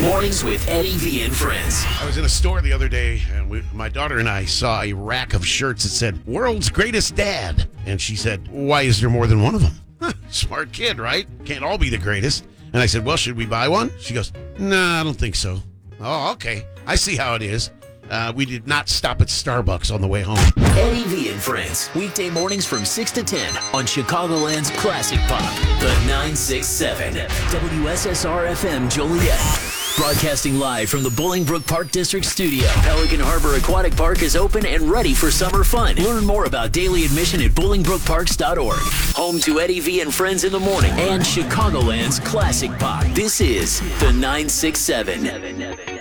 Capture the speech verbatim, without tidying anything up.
Mornings with Eddie V and Friends. I was in a store the other day, and we, my daughter and I saw a rack of shirts that said, World's Greatest Dad. And she said, why is there more than one of them? Huh, smart kid, right? Can't all be the greatest. And I said, well, should we buy one? She goes, nah, I don't think so. Oh, okay. I see how it is. Uh, we did not stop at Starbucks on the way home. Eddie V and Friends. Weekday mornings from six to ten on Chicagoland's Classic Pop. The nine six seven. W S S R F M Joliet. Broadcasting live from the Bolingbrook Park District studio. Pelican Harbor Aquatic Park is open and ready for summer fun. Learn more about daily admission at bolingbrook parks dot org. Home to Eddie V and Friends in the morning and Chicagoland's Classic Pop. This is the nine six seven.